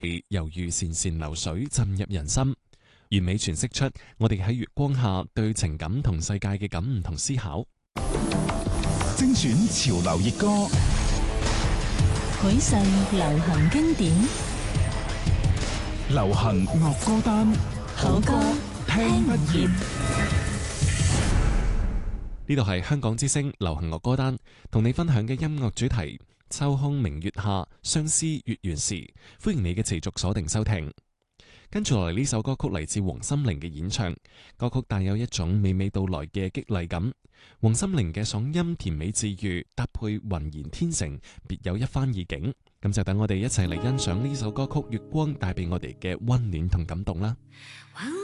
猶如潺潺流水浸入人心，完美詮釋出我哋喺月光下對情感同世界嘅感悟同思考。 精選潮流熱歌， 許世流行經典， 流行樂歌單， 好歌聽不厭。 呢度係香港之聲流行樂歌單，同你分享嘅音樂主題：秋空明月下，相思月圓時。歡迎你嘅持續鎖定收聽。跟住落嚟呢首歌曲嚟自黃心凌嘅演唱，歌曲帶有一種娓娓道來嘅激勵感。黃心凌嘅嗓音甜美治愈，搭配渾然天成，別有一番意境。咁就等我哋一齊嚟欣賞呢首歌曲《月光》帶俾我哋嘅溫暖同感動啦。